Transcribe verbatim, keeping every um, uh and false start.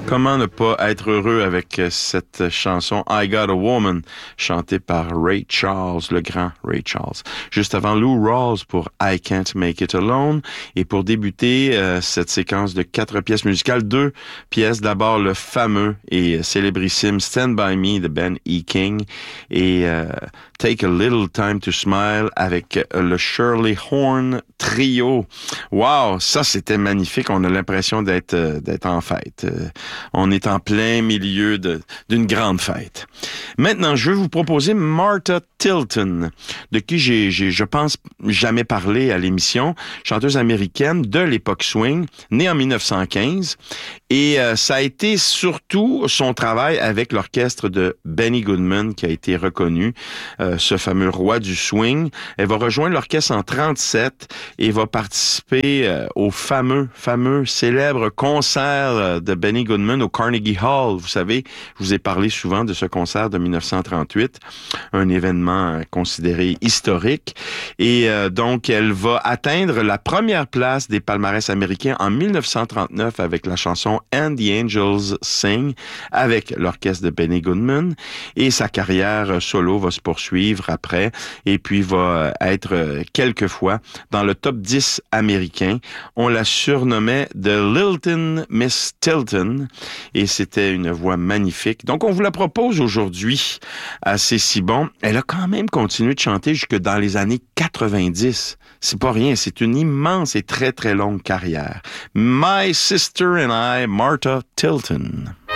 Comment ne pas être heureux avec cette chanson I Got a Woman, chantée par Ray Charles, le grand Ray Charles. Juste avant Lou Rawls pour I Can't Make It Alone. Et pour débuter euh, cette séquence de quatre pièces musicales, deux pièces. D'abord le fameux et célébrissime Stand By Me de Ben E. King et euh, Take a Little Time to Smile avec le Shirley Horn Trio. Wow, ça c'était magnifique. On a l'impression d'être euh, d'être en fête. Euh, on est en plein milieu de, d'une grande fête. Maintenant, je vais vous proposer Martha Tilton, de qui j'ai, j'ai, je pense, jamais parlé à l'émission, chanteuse américaine de l'époque swing, née en dix-neuf cent quinze. Et euh, ça a été surtout son travail avec l'orchestre de Benny Goodman qui a été reconnu, euh, ce fameux roi du swing. Elle va rejoindre l'orchestre en trente-sept et va participer euh, au fameux, fameux, célèbre concert de Benny Goodman au Carnegie Hall. Vous savez, je vous ai parlé souvent de ce concert de dix-neuf cent trente-huit, un événement considéré historique. Et euh, donc, elle va atteindre la première place des palmarès américains en dix-neuf cent trente-neuf avec la chanson And the Angels Sing avec l'orchestre de Benny Goodman. Et sa carrière solo va se poursuivre après et puis va être quelquefois dans le top dix américain. On la surnommait The Lilton Miss Tilton et c'était une voix magnifique. Donc, on vous la propose aujourd'hui à C'est si bon. Elle a quand même continué de chanter jusque dans les années quatre-vingt-dix. C'est pas rien, c'est une immense et très très longue carrière. My Sister and I, Martha Tilton.